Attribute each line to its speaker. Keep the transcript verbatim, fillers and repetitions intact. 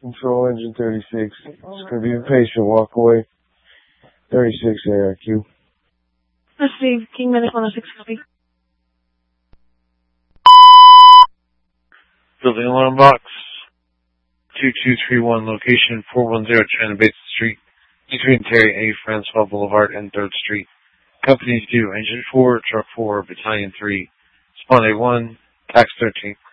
Speaker 1: Control engine thirty-six. Just gonna be impatient, walk away. thirty-six A I Q.
Speaker 2: Receive, King Medic one oh six, copy.
Speaker 3: Building alarm box. two two three one, location four one zero China Basin Street, between Terry A. Francois Boulevard and third Street. Companies due, Engine four, Truck four, Battalion three, Spawn A one, Tax thirteen.